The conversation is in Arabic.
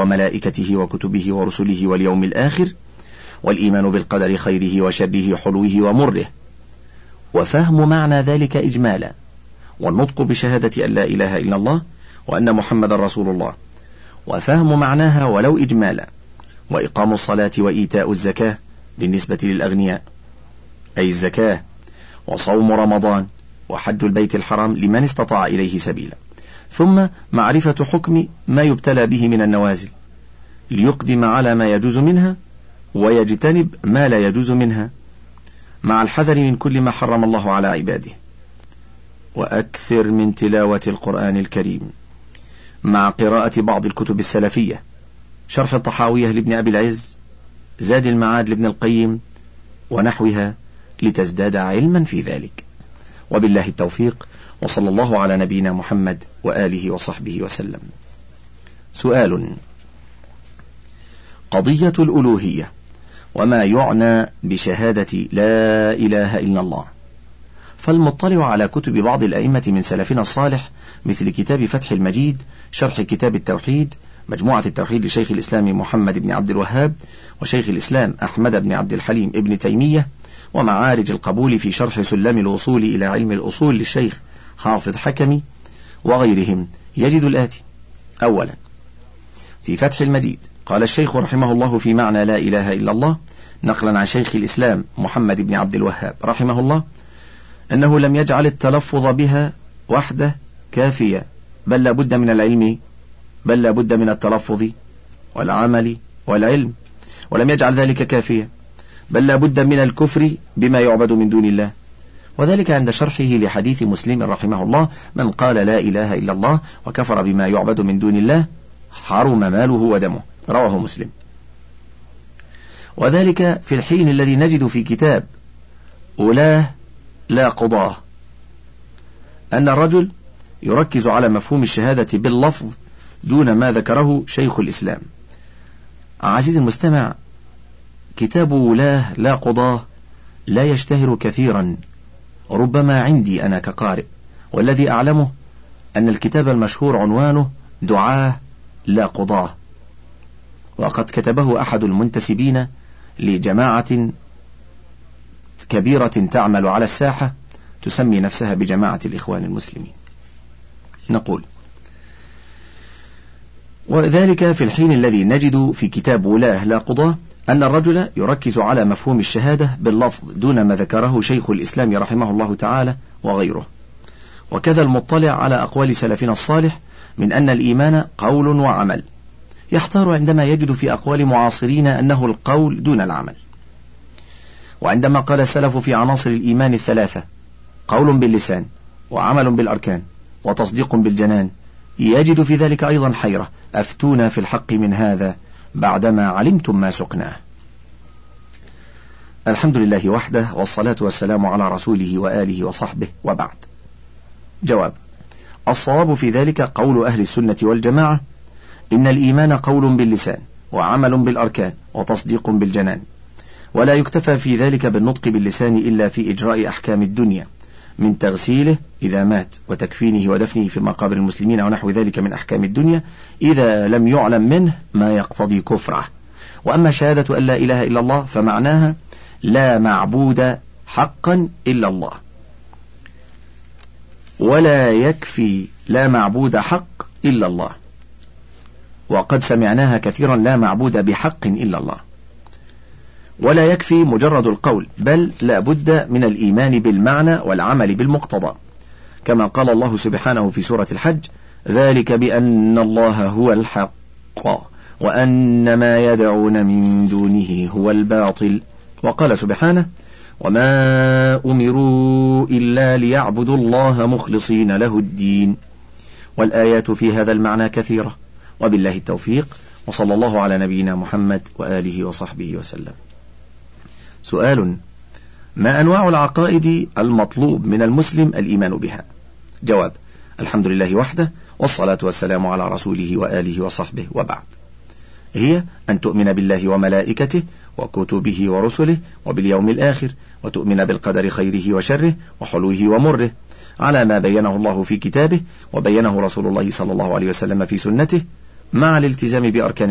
وملائكته وكتبه ورسله واليوم الآخر، والإيمان بالقدر خيره وشره حلوه ومره، وفهم معنى ذلك إجمالا، والنطق بشهادة أن لا إله إلا الله وأن محمد رسول الله، وفهم معناها ولو إجمالا، وإقام الصلاة وإيتاء الزكاة بالنسبة للأغنياء أي الزكاة، وصوم رمضان، وحج البيت الحرام لمن استطاع إليه سبيلا، ثم معرفة حكم ما يبتلى به من النوازل ليقدم على ما يجوز منها ويجتنب ما لا يجوز منها، مع الحذر من كل ما حرم الله على عباده. وأكثر من تلاوة القرآن الكريم مع قراءة بعض الكتب السلفية، شرح الطحاوية لابن أبي العز، زاد المعاد لابن القيم ونحوها، لتزداد علما في ذلك. وبالله التوفيق، وصلى الله على نبينا محمد وآله وصحبه وسلم. سؤال: قضية الألوهية وما يعنى بشهادة لا إله إلا الله. فالمطلع على كتب بعض الأئمة من سلفنا الصالح مثل كتاب فتح المجيد، شرح كتاب التوحيد، مجموعة التوحيد لشيخ الإسلام محمد بن عبد الوهاب، وشيخ الإسلام أحمد بن عبد الحليم ابن تيمية، ومعارج القبول في شرح سلم الوصول إلى علم الأصول للشيخ حافظ حكمي وغيرهم، يجد الآتي: أولا، في فتح المجيد قال الشيخ رحمه الله في معنى لا إله إلا الله، نقلا عن شيخ الإسلام محمد بن عبد الوهاب رحمه الله، أنه لم يجعل التلفظ بها وحده كافية، بل لا بد من العلم، بل لا بد من التلفظ والعمل والعلم، ولم يجعل ذلك كافية، بل لا بد من الكفر بما يعبد من دون الله، وذلك عند شرحه لحديث مسلم رحمه الله: من قال لا إله إلا الله وكفر بما يعبد من دون الله حرم ماله ودمه، رواه مسلم. وذلك في الحين الذي نجد في كتاب أولاه لا قضاه أن الرجل يركز على مفهوم الشهادة باللفظ دون ما ذكره شيخ الإسلام. عزيزي المستمع، كتاب أولاه لا قضاه لا يشتهر كثيرا، ربما عندي أنا كقارئ، والذي أعلمه أن الكتاب المشهور عنوانه دعاة لا قضاه، وقد كتبه أحد المنتسبين لجماعة كبيرة تعمل على الساحة تسمي نفسها بجماعة الإخوان المسلمين. نقول: وذلك في الحين الذي نجد في كتاب ولاه لا قضاه أن الرجل يركز على مفهوم الشهادة باللفظ دون ما ذكره شيخ الإسلام رحمه الله تعالى وغيره، وكذا المطلع على أقوال سلفنا الصالح من أن الإيمان قول وعمل، يحتار عندما يجد في أقوال معاصرين أنه القول دون العمل. وعندما قال السلف في عناصر الإيمان الثلاثة: قول باللسان، وعمل بالأركان، وتصديق بالجنان، يجد في ذلك أيضا حيرة: أفتونا في الحق من هذا بعدما علمتم ما سقناه. الحمد لله وحده، والصلاة والسلام على رسوله وآله وصحبه، وبعد. جواب: الصواب في ذلك قول أهل السنة والجماعة: إن الإيمان قول باللسان، وعمل بالأركان، وتصديق بالجنان، ولا يكتفى في ذلك بالنطق باللسان إلا في إجراء أحكام الدنيا من تغسيله إذا مات، وتكفينه ودفنه في مقابر المسلمين ونحو ذلك من أحكام الدنيا، إذا لم يعلم منه ما يقتضي كفره. وأما شهادة أن لا إله إلا الله فمعناها لا معبود حقا إلا الله، ولا يكفي لا معبود حق إلا الله، وقد سمعناها كثيرا: لا معبود بحق إلا الله. ولا يكفي مجرد القول، بل لا بد من الإيمان بالمعنى والعمل بالمقتضى، كما قال الله سبحانه في سورة الحج: ذلك بأن الله هو الحق وأن ما يدعون من دونه هو الباطل. وقال سبحانه: وما أمروا إلا ليعبدوا الله مخلصين له الدين. والآيات في هذا المعنى كثيرة، وبالله التوفيق، وصلى الله على نبينا محمد وآله وصحبه وسلم. سؤال: ما أنواع العقائد المطلوب من المسلم الإيمان بها؟ جواب: الحمد لله وحده، والصلاة والسلام على رسوله وآله وصحبه، وبعد. هي أن تؤمن بالله وملائكته وكتبه ورسله وباليوم الآخر، وتؤمن بالقدر خيره وشره وحلوه ومره على ما بينه الله في كتابه وبينه رسول الله صلى الله عليه وسلم في سنته، مع الالتزام بأركان